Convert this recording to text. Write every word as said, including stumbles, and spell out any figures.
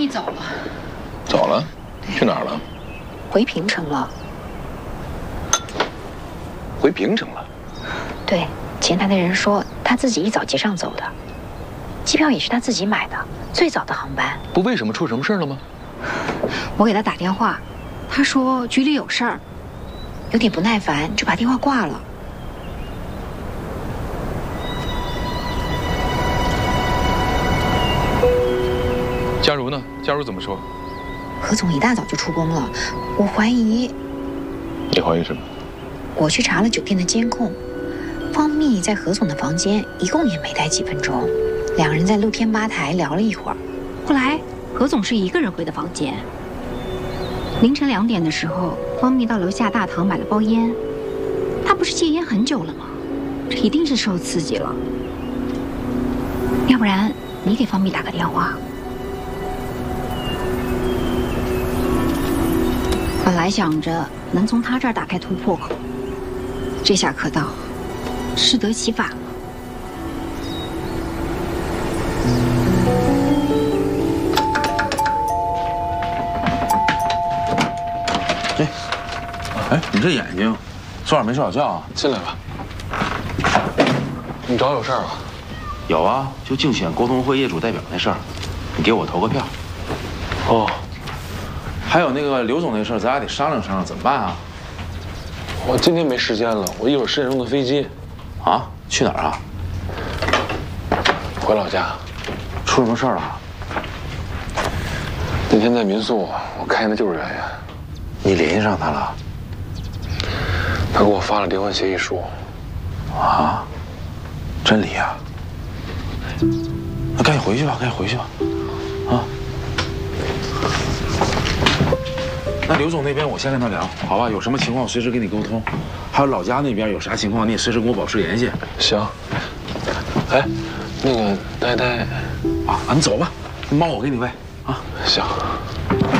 走了。 走了？去哪儿了？ 回平城了。 回平城了？ 对，前台的人说他自己一早结账走的，机票也是他自己买的，最早的航班。 不，为什么出什么事了吗？ 我给他打电话，他说局里有事儿，有点不耐烦，就把电话挂了。 佳茹呢？佳茹怎么说？ 何总一大早就出宫了，我怀疑。 你怀疑什么？ 我去查了酒店的监控，方蜜在何总的房间一共也没待几分钟，两人在露天吧台聊了一会儿。 后来何总是一个人回的房间。凌晨两点的时候，方蜜到楼下大堂买了包烟。他不是戒烟很久了吗？这一定是受刺激了。要不然你给方蜜打个电话。本来想着能从他这儿打开突破口，这下可倒适得其反了。 哎，哎，你这眼睛，昨晚没睡好觉啊？ 进来吧。你找我有事儿啊？ 有啊，就竞选沟通会业主代表那事儿，你给我投个票。 哦。 还有那个刘总那事儿，咱俩得商量商量，怎么办啊？ 我今天没时间了，我一会儿十点钟的飞机。 啊？去哪儿啊？ 回老家。 出什么事儿了？ 那天在民宿，我看见那救援员， 你联系上他了？ 他给我发了离婚协议书。 啊？真离啊？那赶紧回去吧，赶紧回去吧。啊？那刘总那边我先跟他聊，好吧？有什么情况随时跟你沟通。还有老家那边有啥情况，你也随时跟我保持联系。 行。哎，那个呆呆， 啊，你走吧，猫我给你喂。啊， 行。